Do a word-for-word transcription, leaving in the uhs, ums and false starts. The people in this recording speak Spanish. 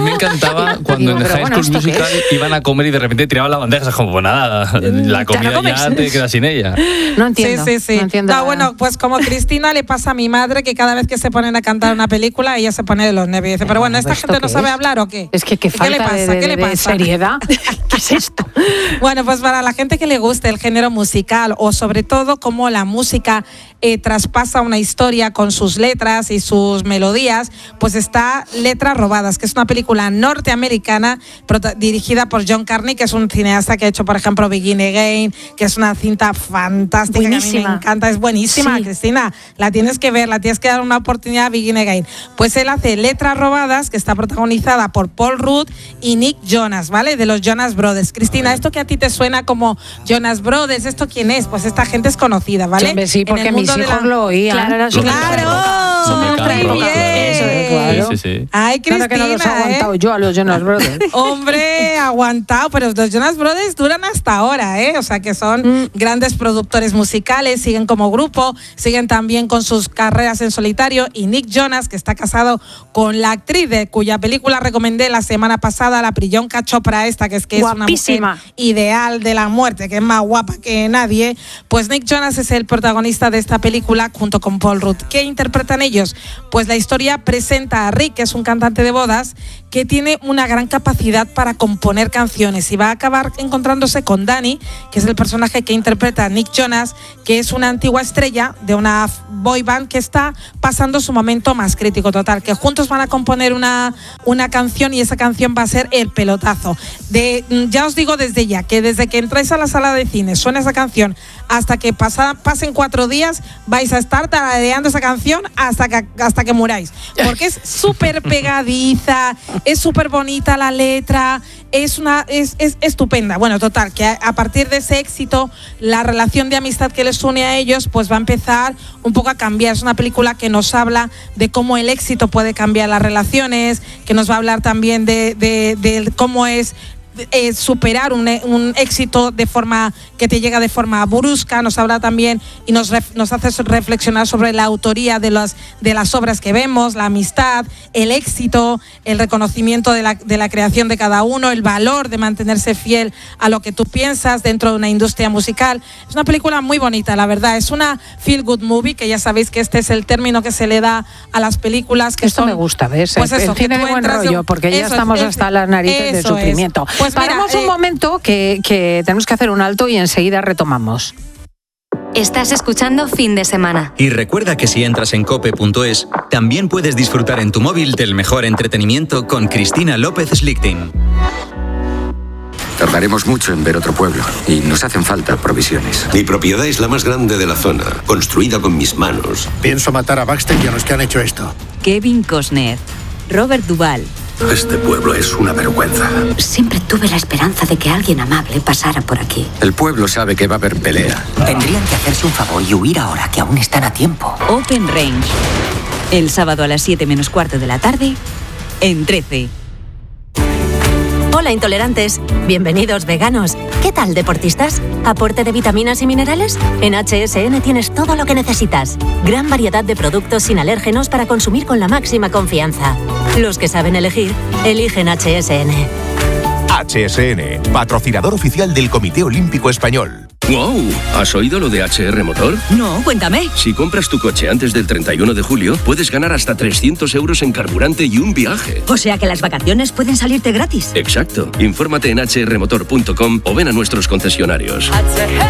mí me encantaba cuando Digo, en High bueno, School Musical iban a comer y de repente tiraban la bandeja. Es como, pues nada, la comida ya, ya te quedas sin ella. No entiendo. Sí, sí, sí. No entiendo. No, bueno, pues como Cristina le pasa a mi madre que cada vez que se ponen a cantar una película ella se pone de los nervios. Dice, pero bueno, ¿esta gente no sabe es? hablar o qué? Es que qué falta ¿Qué le pasa? de, de, ¿Qué le de pasa? seriedad. ¿Qué es esto? Bueno, pues para la gente que le guste el género musical o sobre todo cómo la música eh, traspasa una historia con sus letras y sus melodías, pues está Letras Robadas, que es una película norteamericana prota- dirigida por John Carney, que es un cineasta que ha hecho, por ejemplo, Begin Again, que es una cinta fantástica, Buenísima. que a mí me encanta, es buenísima, Sí. Cristina, la tienes que ver, la tienes que dar una oportunidad a Begin Again. Pues él hace Letras Robadas, que está protagonizada por Paul Rudd y Nick Jonas, ¿vale? De los Jonas Brothers. Cristina, esto que a ti te suena como Jonas Brothers, ¿esto quién es? Pues esta gente es conocida, ¿vale? Sí, hombre, sí, En porque el mis mundo de hijos la- lo oían. Claro, era Lo ¡Claro! Son de Muy Carlos. bien. Eso es, claro. Sí, sí, sí. Ay, Cristina, Nada que no los he ¿eh? aguantado yo a los Jonas Brothers. Hombre, aguantado, pero los Jonas Brothers duran hasta ahora, ¿eh? O sea que son Mm. grandes productores musicales, siguen como grupo, siguen también con sus carreras en solitario. Y Nick Jonas, que está casado con la actriz de cuya película recomendé la semana pasada, la Priyanka Chopra esta, que es que es Guapísima. una mujer ideal de la muerte, que es más guapa que nadie. Pues Nick Jonas es el protagonista de esta película junto con Paul Rudd. ¿Qué interpretan ellos? Pues la historia presenta a Rick, que es un cantante de bodas, que tiene una gran capacidad para componer canciones y va a acabar encontrándose con Danny, que es el personaje que interpreta a Nick Jonas, que es una antigua estrella de una boy band que está pasando su momento más crítico. Total, que juntos van a componer una, una canción y esa canción va a ser el pelotazo. De, ya os digo desde ya, que desde que entráis a la sala de cine suena esa canción hasta que pasa, pasen cuatro días vais a estar tarareando esa canción hasta que, hasta que muráis, porque es súper pegadiza, es súper bonita la letra, es una es, es estupenda. Bueno, total, que a, a partir de ese éxito la relación de amistad que les une a ellos pues va a empezar un poco a cambiar. Es una película que nos habla de cómo el éxito puede cambiar las relaciones, que nos va a hablar también de, de, de cómo es Eh, superar un, un éxito de forma que te llega de forma brusca. Nos habla también y nos, ref, nos hace reflexionar sobre la autoría de las, de las obras que vemos, la amistad, el éxito, el reconocimiento de la, de la creación de cada uno, el valor de mantenerse fiel a lo que tú piensas dentro de una industria musical. Es una película muy bonita, la verdad. Es una feel good movie, que ya sabéis que este es el término que se le da a las películas que Esto son, me gusta, ¿ves? Pues eso, tiene que tú buen entras de- rollo, porque ya eso estamos es, hasta las narices de eso es. sufrimiento. Pues mira, Paramos un eh, momento que, que tenemos que hacer un alto y enseguida retomamos. Estás escuchando Fin de Semana. Y recuerda que si entras en cope punto es, también puedes disfrutar en tu móvil del mejor entretenimiento con Cristina López Slichting. Tardaremos mucho en ver otro pueblo y nos hacen falta provisiones. Mi propiedad es la más grande de la zona, construida con mis manos. Pienso matar a Baxter y a los que han hecho esto. Kevin Costner, Robert Duvall. Este pueblo es una vergüenza. Siempre tuve la esperanza de que alguien amable pasara por aquí. El pueblo sabe que va a haber pelea. Tendrían que hacerse un favor y huir ahora, que aún están a tiempo. Open Range. El sábado a las siete menos cuarto de la tarde, en trece. Hola, intolerantes. Bienvenidos, veganos. ¿Qué tal, deportistas? ¿Aporte de vitaminas y minerales? En H S N tienes todo lo que necesitas. Gran variedad de productos sin alérgenos para consumir con la máxima confianza. Los que saben elegir, eligen H S N. H S N, patrocinador oficial del Comité Olímpico Español. ¡Wow! ¿Has oído lo de H R Motor? No, cuéntame. Si compras tu coche antes del treinta y uno de julio, puedes ganar hasta trescientos euros en carburante y un viaje. O sea que las vacaciones pueden salirte gratis. Exacto. Infórmate en h r motor punto com o ven a nuestros concesionarios. H R